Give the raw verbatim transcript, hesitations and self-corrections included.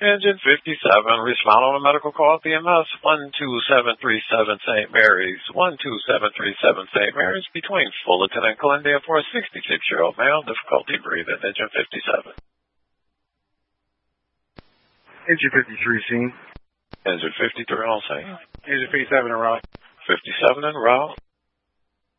Engine fifty-seven, respond on a medical call at B M S one two seven three seven Saint Mary's, one two seven three seven Saint Mary's, between Fullerton and Columbia for a sixty-six-year-old male, difficulty breathing, engine fifty-seven. Engine fifty-three, scene. Engine fifty-three on scene. Engine fifty-seven en route. fifty-seven en route.